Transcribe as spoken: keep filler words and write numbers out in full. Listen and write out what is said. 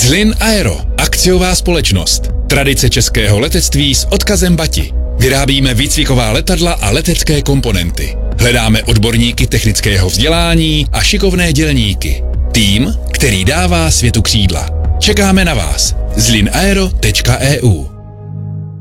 Zlin Aero, akciová společnost. Tradice českého letectví s odkazem Bati. Vyrábíme výcviková letadla a letecké komponenty. Hledáme odborníky technického vzdělání a šikovné dělníky. Tým, který dává světu křídla. Čekáme na vás. zlin aero tečka e u